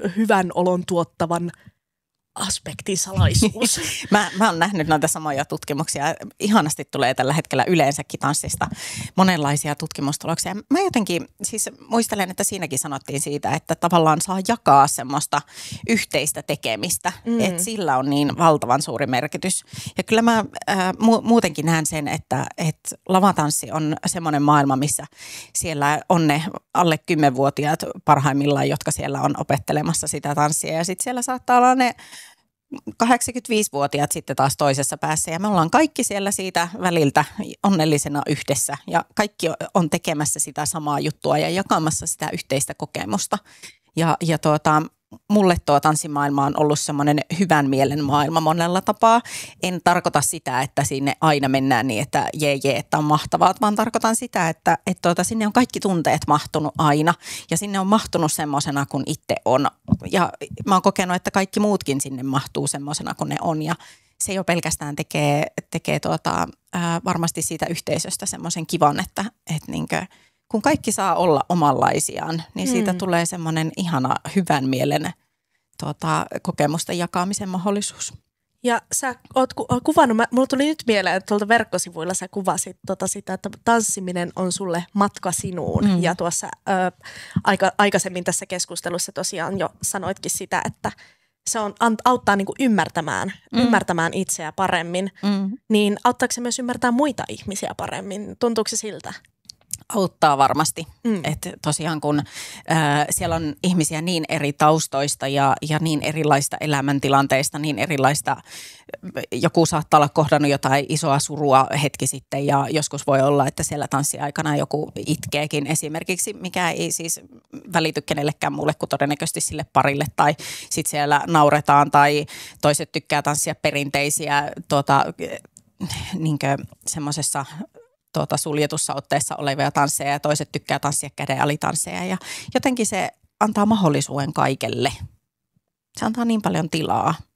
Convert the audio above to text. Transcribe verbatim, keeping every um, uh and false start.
hyvän olon tuottavan aspektin salaisuus. mä, mä oon nähnyt noita samoja tutkimuksia. Ihanasti tulee tällä hetkellä yleensäkin tanssista monenlaisia tutkimustuloksia. Mä jotenkin siis muistelen, että siinäkin sanottiin siitä, että tavallaan saa jakaa semmoista yhteistä tekemistä. Mm. Että sillä on niin valtavan suuri merkitys. Ja kyllä mä äh, mu- muutenkin näen sen, että et lavatanssi on semmoinen maailma, missä siellä on ne alle kymmenvuotiaat parhaimmillaan, jotka siellä on opettelemassa sitä tanssia. Ja sitten siellä saattaa olla ne kahdeksankymmentäviisivuotiaat sitten taas toisessa päässä ja me ollaan kaikki siellä siitä väliltä onnellisena yhdessä ja kaikki on tekemässä sitä samaa juttua ja jakamassa sitä yhteistä kokemusta. Ja, ja tuota, mulle tuo tanssimaailma on ollut semmoinen hyvän mielen maailma monella tapaa. En tarkoita sitä, että sinne aina mennään niin, että jee jee, että on mahtavaa, vaan tarkoitan sitä, että, että tuota, sinne on kaikki tunteet mahtunut aina ja sinne on mahtunut semmoisena kuin itse on. Ja mä oon kokenut, että kaikki muutkin sinne mahtuu semmoisena kuin ne on ja se jo pelkästään tekee, tekee tuota, ää, varmasti siitä yhteisöstä semmoisen kivan, että, että niinkö, kun kaikki saa olla omanlaisiaan, niin siitä mm. tulee semmoinen ihana hyvän mielen tuota, kokemusten jakamisen mahdollisuus. Ja sä oot ku, kuvannut, mä, mulla tuli nyt mieleen, että tuolta verkkosivuilla sä kuvasit tota sitä, että tanssiminen on sulle matka sinuun. Mm. Ja tuossa ö, aika, aikaisemmin tässä keskustelussa tosiaan jo sanoitkin sitä, että se on, auttaa niinku ymmärtämään, mm. ymmärtämään itseä paremmin. Mm. Niin auttaako se myös ymmärtää muita ihmisiä paremmin? Tuntuuko se siltä? Auttaa varmasti. Mm. Että tosiaan kun ää, siellä on ihmisiä niin eri taustoista ja, ja niin erilaista elämäntilanteista, niin erilaista, joku saattaa olla kohdannut jotain isoa surua hetki sitten ja joskus voi olla, että siellä tanssiaikana joku itkeekin esimerkiksi, mikä ei siis välity kenellekään muulle kuin todennäköisesti sille parille tai sitten siellä nauretaan tai toiset tykkää tanssia perinteisiä tuota, niinkö semmoisessa Tuota, suljetussa otteessa olevia tansseja ja toiset tykkää tanssia käden alitansseja ja jotenkin se antaa mahdollisuuden kaikelle. Se antaa niin paljon tilaa.